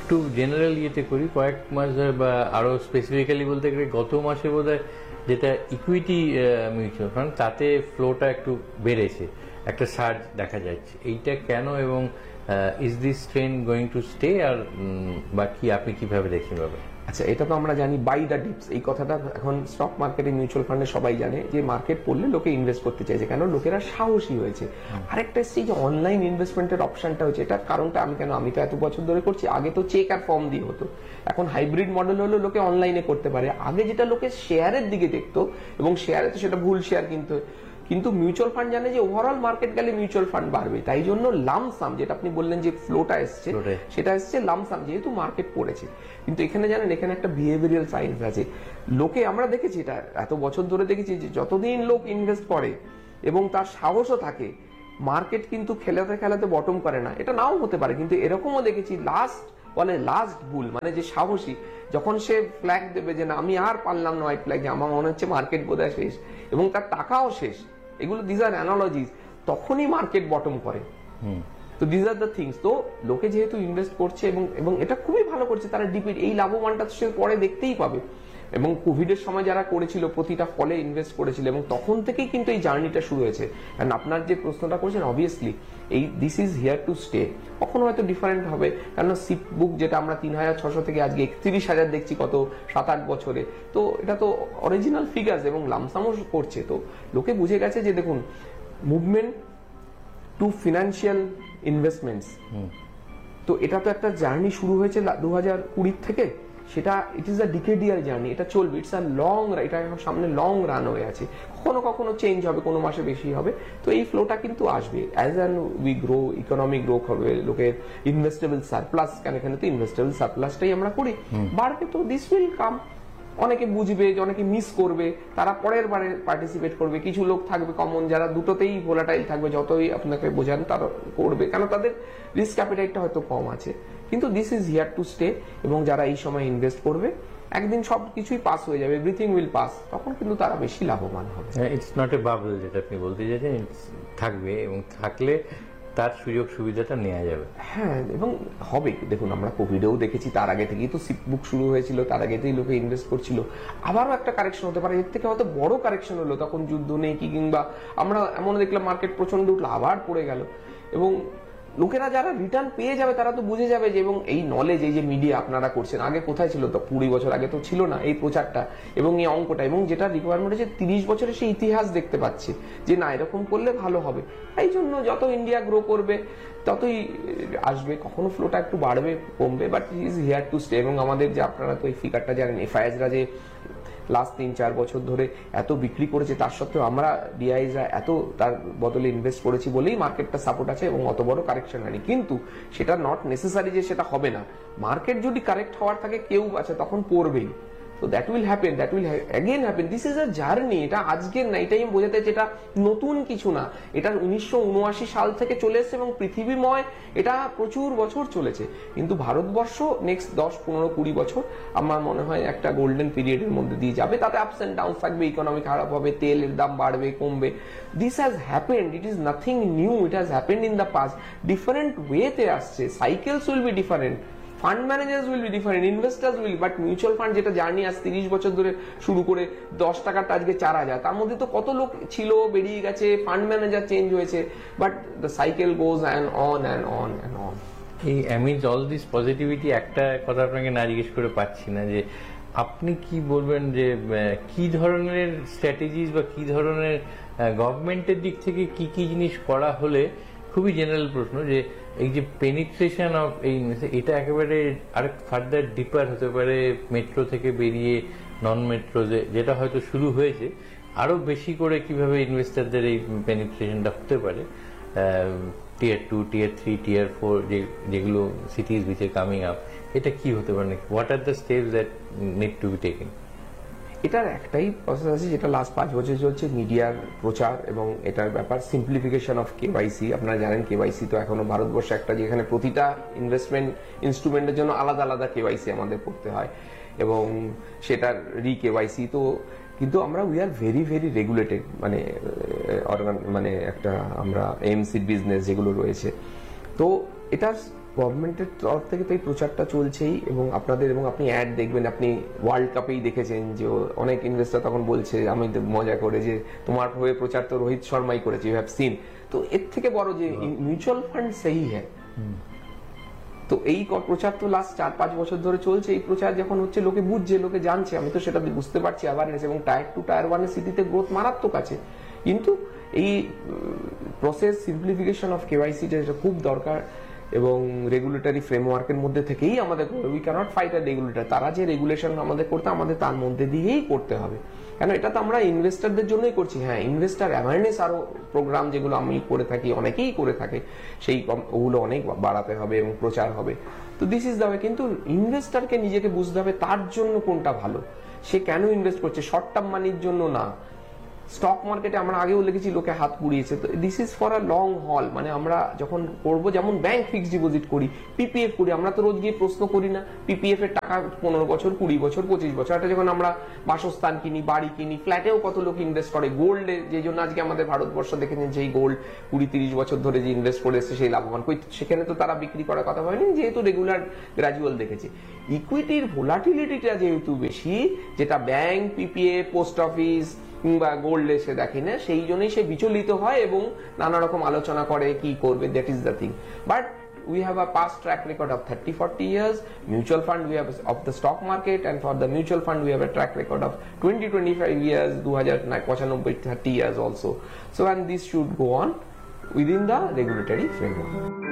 একটু জেনারেল ইয়েতে করি, কয়েক মাস ধরে বা আরো স্পেসিফিক্যালি বলতে গেলে গত মাসে বোধহয় যেটা ইকুইটি মিউচুয়াল ফান্ড, তাতে ফ্লোটা একটু বেড়েছে, একটা সার্জ দেখা যাচ্ছে। এইটা কেন, এবং is this trend going to stay, আর বা কি আপনি কিভাবে দেখছেন ব্যাপার? আচ্ছা, এটা তো আমরা জানি বাই দ্য ডিপস, এই কথাটা এখন স্টক মার্কেটে মিউচুয়াল ফান্ডে সবাই জানে যে মার্কেট পড়লে লোকে ইনভেস্ট করতে চাইছে, কেন লোকেরা সাহসী হয়েছে। আরেকটা এসছে যে অনলাইন ইনভেস্টমেন্টের অপশনটা হচ্ছে, এটার কারণটা আমি তো এত বছর ধরে করছি, আগে তো চেক আর ফর্ম দিয়ে হতো, এখন হাইব্রিড মডেল হলো লোকে অনলাইনে করতে পারে। আগে যেটা লোকে শেয়ারের দিকে দেখতো, এবং শেয়ারে তো সেটা ভুল শেয়ার কিন্তু মিউচুয়াল ফান্ড জানে যে ওভারঅল মার্কেট গেলে মিউচুয়াল ফান্ড বাড়বে, তাই জন্য লামসাম, যেটা আপনি বললেন যে ফ্লোটা এসছে, সেটা এসছে লামসাম, যেহেতু মার্কেট পড়েছে। কিন্তু এখানে জানেন, এখানে একটা বিহেভিয়ারাল সায়েন্স আছে। লোকে, আমরা দেখেছি এটা এত বছর ধরে দেখেছি, যে যতদিন লোক ইনভেস্ট করে এবং তার সাহসও থাকে, মার্কেট কিন্তু খেলাতে খেলাতে বটম করে না। এটা নাও হতে পারে, কিন্তু এরকমও দেখেছি লাস্ট বুল, মানে যে সাহসী, যখন সে ফ্ল্যাগ দেবে যে না আমি আর পারলাম না, হোয়াইট ফ্ল্যাগ, আমার মনে হচ্ছে মার্কেট বোধহয় শেষ এবং তার টাকাও শেষ, এগুলো দিস আর অ্যানালজিস, তখনই মার্কেট বটম করে। তো দিস আর দ্য থিংস। তো লোকে যেহেতু ইনভেস্ট করছে এবং এটা খুবই ভালো করছে, তারা ডিপিট এই লাভবানটা সে পরে দেখতেই পাবে। এবং কোভিডের সময় যারা করেছিল, প্রতিটা ফলে ইনভেস্ট করেছিল, এবং তখন থেকেই কিন্তু এই জার্নিটা শুরু হয়েছে। কারণ আপনার যে প্রশ্নটা করেছেন, অবভিয়াসলি এই this is here to stay. কখনো হয়তো ডিফারেন্ট হবে, কারণ সিপ বুক যেটা আমরা 3600 থেকে আজকে 31,000 দেখছি কত 7-8 বছরে, তো এটা তো অরিজিনাল ফিগার্স, এবং লামসামও করছে। তো লোকে বুঝে গেছে যে দেখুন, মুভমেন্ট টু ফিনান্সিয়াল ইনভেস্টমেন্টস, তো এটা তো একটা জার্নি শুরু হয়েছে 2020 থেকে, সেটা ইট ইজ আ ডিকেডিয়াল জার্নি, এটা চলবে, ইটস আ লং, এটা এখন সামনে লং রান হয়ে আছে। কখনো কখনো চেঞ্জ হবে, কোনো মাসে বেশি হবে, তো এই ফ্লোটা কিন্তু আসবে। As an we grow, economy grow হবে, লোকের ইনভেস্টেবল সারপ্লাস, কেন এখানে তো ইনভেস্টেবল সারপ্লাসটাই আমরা করি, বাড়বে, তো দিস উইল কাম। অনেকে বুঝবে, অনেকে মিস করবে, তারা পরের বারে পার্টিসিপেট করবে। কিছু লোক থাকবে কমন, যারা দুটোতেই ভোলাটাইল থাকবে, যতই আপনাকে বোঝান তারা করবে, কারণ তাদের রিস্ক অ্যাপিটাইটটা হয়তো কম আছে। কিন্তু this is here to stay, এবং যারা এই সময় ইনভেস্ট করবে, একদিন সব কিছুই পাস হয়ে যাবে, এভরিথিং উইল পাস, তখন কিন্তু তারা বেশি লাভবান হবে। ইটস নট এ বাবল, যেটা আপনি বলতে চাইছেন, থাকবে, এবং থাকলে তার সুযোগ সুবিধাটা নেওয়া যাবে। হ্যাঁ, এবং হবে। দেখুন, আমরা কোভিডেও দেখেছি, তার আগে থেকেই তো সিপ বুক শুরু হয়েছিল, তার আগে থেকেই লোকে ইনভেস্ট করছিল। আবারও একটা কারেকশন হতে পারে, এর থেকে হয়তো বড় কারেকশন হলো, তখন যুদ্ধ নেই কি, কিংবা আমরা এমন দেখলাম মার্কেট প্রচন্ড উঠলো, আবার পড়ে গেল, এবং লোকেরা যারা রিটার্ন পেয়ে যাবে তারা তো বুঝে যাবে যে, এবং এই নলেজ, এই যে মিডিয়া আপনারা করছেন, আগে কোথায় ছিল, তো 20 বছর আগে তো ছিল না এই প্রচারটা এবং এই অঙ্কটা, এবং যেটা রিকোয়ারমেন্ট হচ্ছে 30 বছরের সেই ইতিহাস দেখতে পাচ্ছে যে না, এরকম করলে ভালো হবে। এই জন্য যত ইন্ডিয়া গ্রো করবে ততই আসবে, কখনো ফ্লোটা একটু বাড়বে কমবে, but is here to stay. এবং আমাদের যে, আপনারা তো এই ফিগারটা জানেন, এফআইএসরা যে লাস্ট 3-4 বছর ধরে এত বিক্রি করেছে, তার সত্ত্বেও আমরা ডিআইজরা এত তার বদলে ইনভেস্ট করেছি বলেই মার্কেটটা সাপোর্ট আছে এবং অত বড় কারেকশন হয়নি। কিন্তু সেটা নট নেসেসারি যে সেটা হবে না। মার্কেট যদি কারেক্ট হওয়ার থাকে, কেউ আছে তখন পড়বেই। So that will happen, that will again happen. This is a journey. এটা আজকের না, এটাই আমি বোঝাতে চাই, এটা নতুন কিছু না, এটা 1979 সাল থেকে চলে এসেছে এবং পৃথিবীময় এটা প্রচুর বছর চলেছে। কিন্তু ভারতবর্ষ নেক্সট 10-15-20 বছর আমার মনে হয় একটা গোল্ডেন পিরিয়ডের মধ্যে দিয়ে যাবে। তাতে আপস এন্ড ডাউন থাকবে, ইকোনমি খারাপ হবে, তেলের দাম বাড়বে কমবে। This has happened, it is nothing new, it has happened in the past. Different ওয়েতে আসছে, cycles will be different, fund managers will be different, investors will, but mutual fund যেটা জার্নি আজ 30 বছর ধরে শুরু করে 10 টাকাটা আজকে 4000, তার মধ্যে তো কত লোক ছিল, বেরিয়ে গেছে, ফান্ড ম্যানেজার চেঞ্জ হয়েছে, but the cycle goes and on and on and on. এই অ্যামিজ অল দিস পজিটিভিটি, একটা কথা আপনাকে না জিজ্ঞেস করে পাচ্ছি না, যে আপনি কি বলবেন যে কি ধরনের স্ট্র্যাটেজিস বা কি ধরনের গভর্নমেন্টের দিক থেকে কি কি জিনিস করা হলে, খুবই জেনারেল প্রশ্ন, যে এই যে পেনিট্রেশন অফ এই, এটা একেবারে আরেক ফার্দার ডিপার হতে পারে, মেট্রো থেকে বেরিয়ে নন মেট্রো যেটা হয়তো শুরু হয়েছে, আরো বেশি করে কিভাবে ইনভেস্টারদের এই পেনিট্রেশনটা হতে পারে, টিয়ার 2, টিয়ার 3, টিয়ার 4 যেগুলো সিটিজ উইচ আর কামিং আপ, এটা কি হতে পারে, what are the steps that need to be taken? এটার একটাই প্রসেস আছে, যেটা লাস্ট 5 বছর চলছে, মিডিয়ার প্রচার এবং এটার ব্যাপার সিম্পলিফিকেশন অফ কেওয়াইসি। আপনারা জানেন কেওয়াইসি তো এখনো ভারতবর্ষে একটা, যেখানে প্রতিটা ইনভেস্টমেন্ট ইনস্ট্রুমেন্টের জন্য আলাদা আলাদা কেওয়াইসি আমাদের করতে হয় এবং সেটার কেওয়াইসি তো, কিন্তু আমরা we are very very regulated, মানে মানে একটা আমরা এমসি বিজনেস যেগুলো রয়েছে, তো এটা গভর্নমেন্টের তরফ থেকে তো এই প্রচারটা চলছেই, এবং আপনাদের এবং আপনি অ্যাড দেখবেন, আপনি ওয়ার্ল্ড কাপেই দেখেছেন যে অনেক ইনভেস্টর তখন বলছে, আমি তো মজা করে, যে তোমার হয়ে প্রচার তো রোহিত শর্মাই করেছে, ইউ হ্যাভ সিন। তো এর থেকে বড় যে মিউচুয়াল ফান্ড সেই হ্যাঁ, তো এই প্রচার তো লাস্ট 4-5 বছর ধরে চলছে। এই প্রচার যখন হচ্ছে লোকে বুঝছে, লোকে জানছে, আমি তো সেটা বুঝতে পারছি অ্যাওয়ারনেস, এবং টায়ার 2 টায়ার 1 সিটিতে গ্রোথ মারাত্মক আছে। কিন্তু এই প্রসেস সিম্পলিফিকেশন অফ কেওয়াইসি যেটা খুব দরকার, এবং রেগুলেটরি ফ্রেমওয়ার্কের মধ্যে থেকেই আমাদের we cannot fight a regulator. তারা যে রেগুলেশন আমাদের করতে, আমাদের তার মধ্যে দিয়েই করতে হবে, কেন এটা তো আমরা ইনভেস্টারদের জন্যই করছি। হ্যাঁ, ইনভেস্টার অ্যাওয়ারনেস আরো প্রোগ্রাম যেগুলো আমি করে থাকি, অনেকেই করে থাকে, সেই ওগুলো অনেক বাড়াতে হবে এবং প্রচার হবে। তো দিস ইজ দ্য ওয়ে। কিন্তু ইনভেস্টারকে নিজেকে বুঝতে হবে তার জন্য কোনটা ভালো, সে কেন ইনভেস্ট করছে, শর্ট টার্ম মানির জন্য না। স্টক মার্কেটে আমরা আগেও লিখেছি লোকে হাত পুড়িয়েছে, তো this is for a long হল। মানে আমরা যখন করবো, যেমন ব্যাংক ফিক্সড ডিপোজিট করি, পিপিএফ করি, আমরা তো রোজ গিয়ে প্রশ্ন করি না পিপিএফ এর টাকা 15 বছর, 20 বছর, 25 বছর। এটা যখন আমরা বাসস্থান কিনি, বাড়ি কিনি, ফ্ল্যাটেও কত লোক ইনভেস্ট করে, গোল্ডে, যে জন্য আজকে আমাদের ভারতবর্ষ দেখেছেন সেই গোল্ড 20-30 বছর ধরে যে ইনভেস্ট করে এসছে সেই লাভবান, সেখানে তো তারা বিক্রি করার কথা হয়নি, যেহেতু রেগুলার গ্রাজুয়াল দেখেছে। ইকুইটির ভোলাটিলিটিটা যেহেতু বেশি, যেটা ব্যাংক, পিপিএফ, পোস্ট অফিস কিংবা গোল্ডে সে দেখে না, সেই জন্যই সে বিচলিত হয় এবং নানা রকম আলোচনা করে কি করবে, that is the thing. But we have a past track record of 30-40 years. Mutual fund we have of the stock market, and for the mutual fund we have a track record of 20-25 years, 2095-30 years also. So and this should go on within the regulatory framework.